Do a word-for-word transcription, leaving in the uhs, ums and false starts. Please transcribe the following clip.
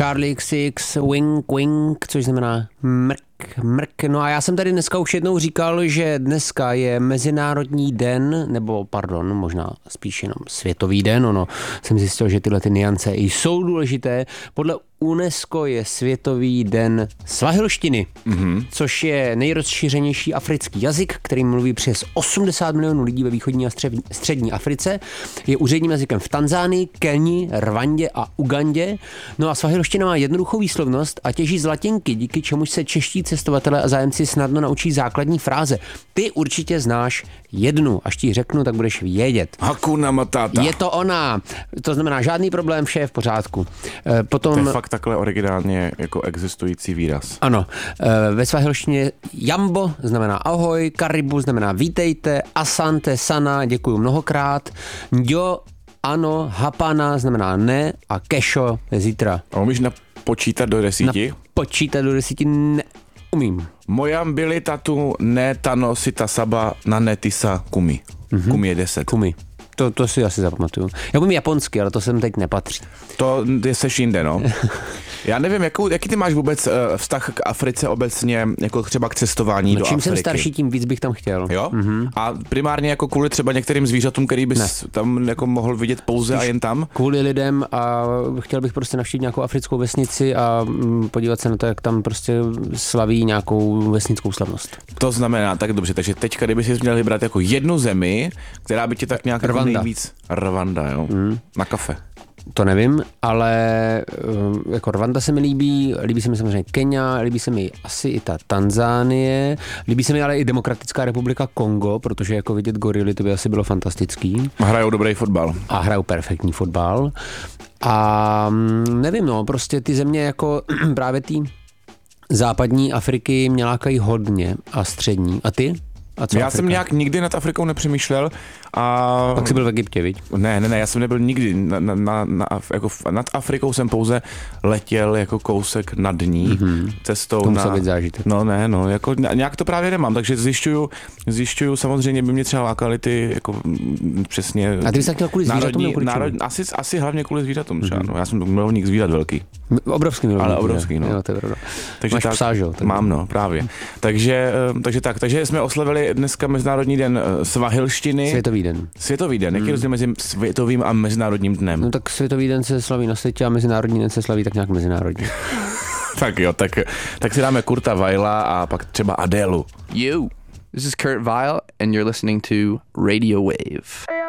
Charlie X X, Wink Wink, což znamená mrk, mrk. No a já jsem tady dneska už jednou říkal, že dneska je Mezinárodní den, nebo pardon, možná spíš jenom Světový den, ono jsem zjistil, že tyhle ty niance jsou důležité. Podle UNESCO je Světový den svahilštiny, mm-hmm. což je nejrozšířenější africký jazyk, který mluví přes osmdesát milionů lidí ve východní a střední Africe. Je úředním jazykem v Tanzánii, Keni, Rwandě a Ugandě. No a svahilština má jednoduchou výslovnost a těží z latinky, díky čemuž se čeští cestovatelé a zájemci snadno naučí základní fráze. Ty určitě znáš jednu, až ti ji řeknu, tak budeš vědět. Hakuna Matata. Je to ona. To znamená žádný problém, vše je v pořádku. Potom... To je fakt takhle originálně jako existující výraz. Ano. Ve svahilštině jambo znamená ahoj, karibu znamená vítejte, asante, sana, děkuju mnohokrát, njo, ano, hapana znamená ne a kesho je zítra. A umíš napočítat do desíti? Napočítat do desíti neumím. Mojam byli tatu ne tano sita saba na netisa kumi. Mm-hmm. Kumi je deset. Kumi. To, to si asi zapamatuju. Já umím japonsky, ale to sem teď nepatří. To je seš jinde, no. Já nevím, jakou, jaký ty máš vůbec uh, vztah k Africe obecně, jako třeba k cestování no, do čím Afriky? Čím jsem starší, tím víc bych tam chtěl. Jo? Mm-hmm. A primárně jako kvůli třeba některým zvířatům, který bys ne. tam jako mohl vidět pouze Spíš a jen tam? Kvůli lidem a chtěl bych prostě navštívit nějakou africkou vesnici a podívat se na to, jak tam prostě slaví nějakou vesnickou slavnost. To znamená, tak dobře, takže teďka, kdyby si měl vybrat jako jednu zemi, která by tě tak nějak jako nejvíc... Rwanda, jo? Mm. Na kafe. To nevím, ale jako Rwanda se mi líbí, líbí se mi samozřejmě Kenia, líbí se mi asi i ta Tanzánie, líbí se mi ale i Demokratická republika Kongo, protože jako vidět gorily, to by asi bylo fantastický. A hrajou dobrý fotbal. A hrajou perfektní fotbal. A nevím, no, prostě ty země jako právě ty západní Afriky mě lákají hodně a střední. A ty? A co já Afrika? jsem nějak nikdy nad Afrikou nepřemýšlel a... Pak jsi byl v Egyptě, viď? Ne, ne, ne, já jsem nebyl nikdy, na, na, na, na, jako nad Afrikou jsem pouze letěl jako kousek nad ní, mm-hmm. cestou to na... být zážitek. No ne, no, jako nějak to právě nemám, takže zjišťuju, zjišťuju, samozřejmě by mě třeba lákaly ty, jako přesně... A ty bys tak chtěl kvůli zvířatům nebo kvůli národ, asi, asi hlavně kvůli zvířatům, třeba, mm-hmm. no, já jsem milovník zvířat velký. Obrovský milovník. Ale obrovský, no. Jo, to je pravda. Takže máš tak, psa, že? Mám, no, právě. Takže, takže tak, takže jsme oslavili dneska Mezinárodní den svahilštiny. Světový den. Světový den. Jaký je rozdíl mezi světovým a mezinárodním dnem? No tak světový den se slaví na světě a mezinárodní den se slaví tak nějak mezinárodně. Tak jo, tak, tak si dáme Kurta Weila a pak třeba Adélu. You. This is Kurt Weill and you're listening to Radio Wave.